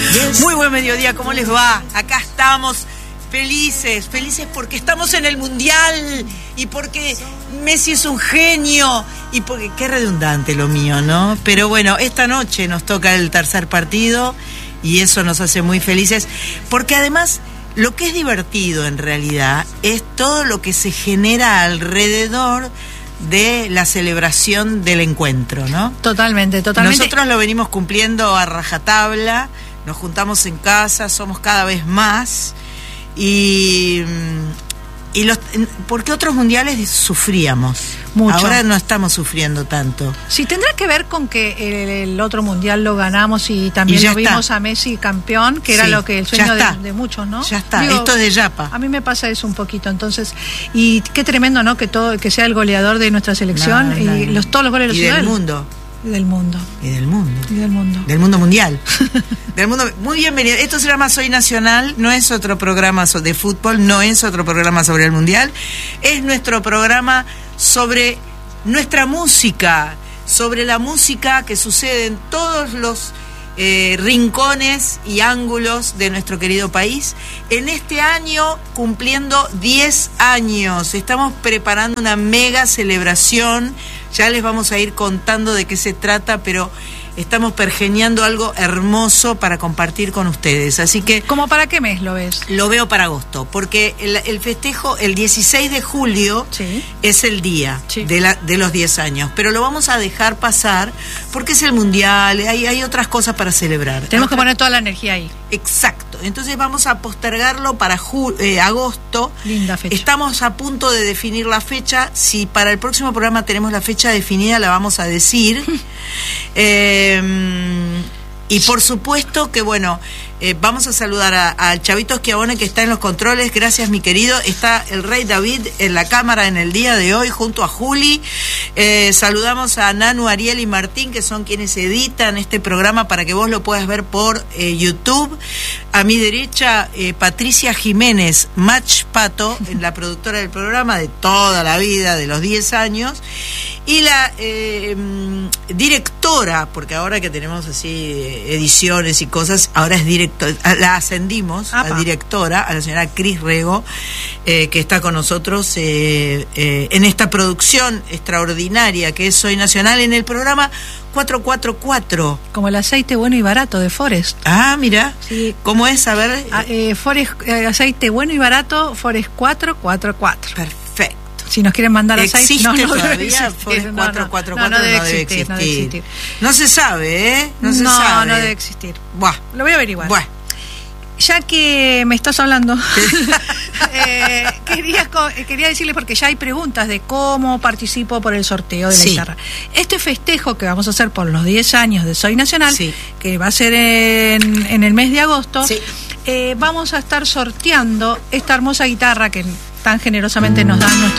Muy buen mediodía, ¿cómo les va? Acá estamos felices porque estamos en el Mundial y porque Messi es un genio y porque, qué redundante lo mío, ¿no? Pero bueno, esta noche nos toca el tercer partido y eso nos hace muy felices porque además lo que es divertido en realidad es todo lo que se genera alrededor de la celebración del encuentro, ¿no? Totalmente. Nosotros lo venimos cumpliendo a rajatabla, nos juntamos en casa, somos cada vez más porque otros mundiales sufríamos. Mucho. Ahora no estamos sufriendo tanto. Sí, tendrá que ver con que el otro mundial lo ganamos y también lo vimos a Messi campeón, que era lo que el sueño de muchos, ¿no? Ya está, esto es de Yapa. A mí me pasa eso un poquito, entonces, y qué tremendo, ¿no? Que sea el goleador de nuestra selección todos los goles de del mundo. Del mundo. Y del mundo. Y del mundo. Del mundo mundial. Del mundo. Muy bienvenido. Esto se llama Soy Nacional, no es otro programa de fútbol, no es otro programa sobre el mundial, es nuestro programa sobre nuestra música, sobre la música que sucede en todos los rincones y ángulos de nuestro querido país. En este año, cumpliendo 10 años, estamos preparando una mega celebración. Ya les vamos a ir contando de qué se trata, pero estamos pergeñando algo hermoso para compartir con ustedes. Así que... ¿Cómo para qué mes lo ves? Lo veo para agosto, porque el festejo, el 16 de julio, es el día de los 10 años. Pero lo vamos a dejar pasar porque es el mundial, hay otras cosas para celebrar. Tenemos que poner toda la energía ahí. Exacto. Entonces vamos a postergarlo para agosto. Linda fecha. Estamos a punto de definir la fecha. Si para el próximo programa tenemos la fecha definida, la vamos a decir. Y por supuesto que, bueno, vamos a saludar al Chavito Schiavone, que está en los controles. Gracias, mi querido. Está el Rey David en la cámara en el día de hoy, junto a Juli. Saludamos a Nanu, Ariel y Martín, que son quienes editan este programa para que vos lo puedas ver por YouTube. A mi derecha, Patricia Jiménez, Match Pato, la productora del programa de toda la vida, de los 10 años. Y la directora, porque ahora que tenemos así ediciones y cosas, ahora es directora, la ascendimos a directora, a la señora Cris Rego, que está con nosotros en esta producción extraordinaria que es Soy Nacional, en el programa 444. Como el aceite bueno y barato de Forest. Ah, mira. Sí. ¿Cómo es? A ver. Forest, aceite bueno y barato, Forest 444. Perfecto. Si nos quieren mandar aceite, ¿existe no todavía? Forest 444 no debe existir. No se sabe, ¿eh? No debe existir. Buah. Lo voy a averiguar. Buah. Ya que me estás hablando, quería decirles, porque ya hay preguntas de cómo participo por el sorteo de la guitarra. Este festejo que vamos a hacer por los 10 años de Soy Nacional, que va a ser en el mes de agosto, vamos a estar sorteando esta hermosa guitarra que tan generosamente nos dan nuestros